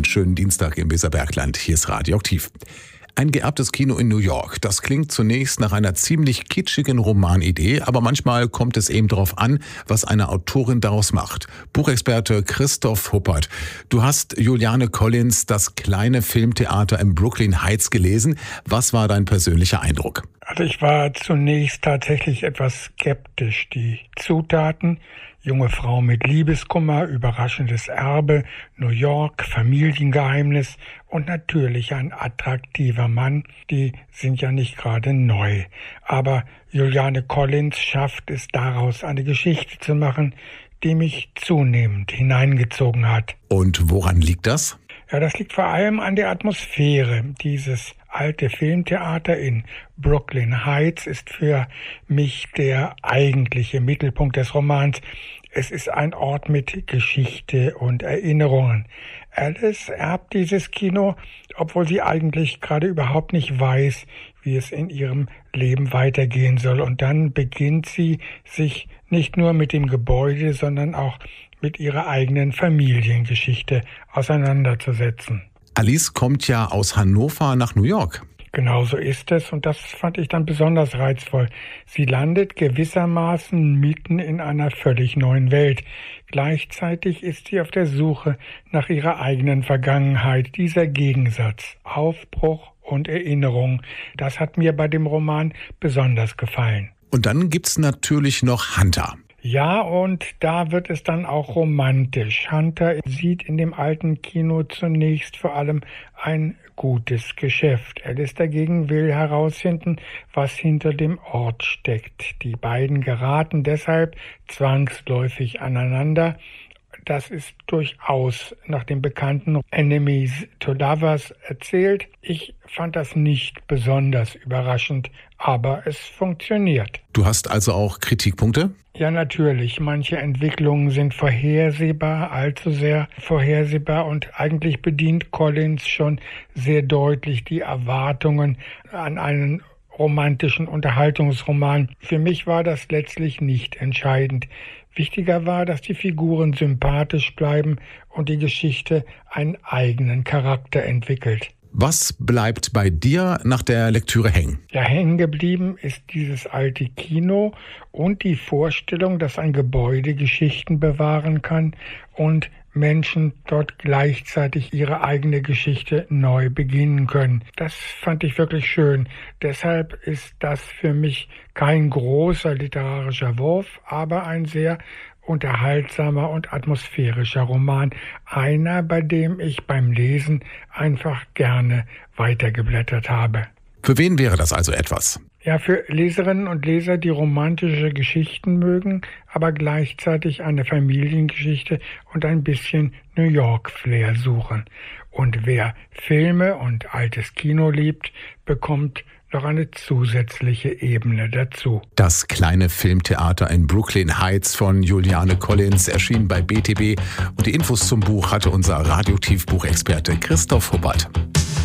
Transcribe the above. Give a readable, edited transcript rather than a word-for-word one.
schönen Dienstag im Weserbergland. Hier ist Radioaktiv. Ein geerbtes Kino in New York. Das klingt zunächst nach einer ziemlich kitschigen Romanidee, aber manchmal kommt es eben darauf an, was eine Autorin daraus macht. Buchexperte Christoph Huppert. Du hast Juliane Collins' Das kleine Filmtheater in Brooklyn Heights gelesen. Was war dein persönlicher Eindruck? Also ich war zunächst tatsächlich etwas skeptisch. Die Zutaten: junge Frau mit Liebeskummer, überraschendes Erbe, New York, Familiengeheimnis und natürlich ein attraktiver Mann, die sind ja nicht gerade neu. Aber Juliane Collins schafft es daraus, eine Geschichte zu machen, die mich zunehmend hineingezogen hat. Und woran liegt das? Ja, das liegt vor allem an der Atmosphäre. Dieses alte Filmtheater in Brooklyn Heights ist für mich der eigentliche Mittelpunkt des Romans. Es ist ein Ort mit Geschichte und Erinnerungen. Alice erbt dieses Kino, obwohl sie eigentlich gerade überhaupt nicht weiß, wie es in ihrem Leben weitergehen soll. Und dann beginnt sie, sich nicht nur mit dem Gebäude, sondern auch mit ihrer eigenen Familiengeschichte auseinanderzusetzen. Alice kommt ja aus Hannover nach New York. Genau so ist es, und das fand ich dann besonders reizvoll. Sie landet gewissermaßen mitten in einer völlig neuen Welt. Gleichzeitig ist sie auf der Suche nach ihrer eigenen Vergangenheit. Dieser Gegensatz, Aufbruch und Erinnerung, das hat mir bei dem Roman besonders gefallen. Und dann gibt's natürlich noch Hunter. Ja, und da wird es dann auch romantisch. Hunter sieht in dem alten Kino zunächst vor allem ein gutes Geschäft. Alice dagegen will herausfinden, was hinter dem Ort steckt. Die beiden geraten deshalb zwangsläufig aneinander. Das ist durchaus nach dem bekannten Enemies to Lovers erzählt. Ich fand das nicht besonders überraschend, aber es funktioniert. Du hast also auch Kritikpunkte? Ja, natürlich. Manche Entwicklungen sind vorhersehbar, allzu sehr vorhersehbar, und eigentlich bedient Collins schon sehr deutlich die Erwartungen an einen romantischen Unterhaltungsroman. Für mich war das letztlich nicht entscheidend. Wichtiger war, dass die Figuren sympathisch bleiben und die Geschichte einen eigenen Charakter entwickelt. Was bleibt bei dir nach der Lektüre hängen? Ja, hängen geblieben ist dieses alte Kino und die Vorstellung, dass ein Gebäude Geschichten bewahren kann und Menschen dort gleichzeitig ihre eigene Geschichte neu beginnen können. Das fand ich wirklich schön. Deshalb ist das für mich kein großer literarischer Wurf, aber ein sehr unterhaltsamer und atmosphärischer Roman. Einer, bei dem ich beim Lesen einfach gerne weitergeblättert habe. Für wen wäre das also etwas? Ja, für Leserinnen und Leser, die romantische Geschichten mögen, aber gleichzeitig eine Familiengeschichte und ein bisschen New York-Flair suchen. Und wer Filme und altes Kino liebt, bekommt noch eine zusätzliche Ebene dazu. Das kleine Filmtheater in Brooklyn Heights von Juliane Collins erschien bei BTB. Und die Infos zum Buch hatte unser Radioaktiv-Buchexperte Christoph Huppert.